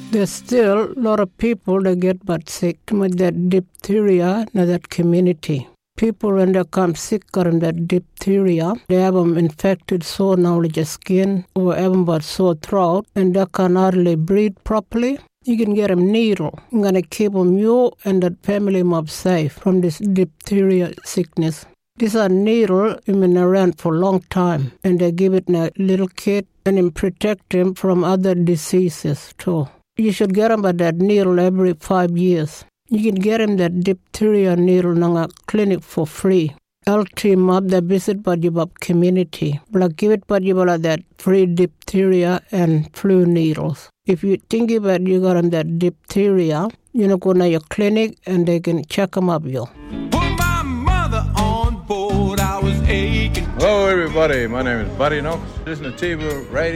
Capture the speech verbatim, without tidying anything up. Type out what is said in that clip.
There's still a lot of people that get but sick with that diphtheria in that community. People, when they come sick from that diphtheria, they have an infected sore knowledge of skin or have but sore throat, and they can hardly breathe properly. You can get them needle. You're going to keep them you and that family mob safe from this diphtheria sickness. These are needle have been around for a long time, and they give it in a little kid and then protect them from other diseases too. You should get them by that needle every five years. You can get him that diphtheria needle in a clinic for free. I'll team up the visit Badjibab community. But give it Badjibab that free diphtheria and flu needles. If you think about you got him that diphtheria, you know, go to your clinic and they can check them up, yo. Put my mother on board, I was aching. Hello, everybody. My name is Buddy Knox. Listen to T V Radio.